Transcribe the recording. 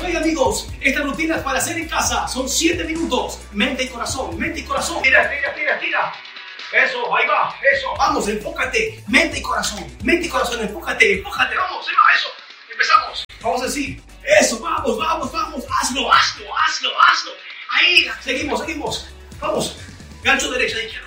Ok, amigos, esta rutina es para hacer en casa. Son 7 minutos. Mente y corazón, mente y corazón. Tira. Eso, ahí va, eso. Vamos, enfócate. Mente y corazón, enfócate. Vamos, ahí va, eso. Empezamos. Vamos a decir, eso, vamos. Hazlo. Ahí, seguimos. Vamos. Gancho derecha, izquierda.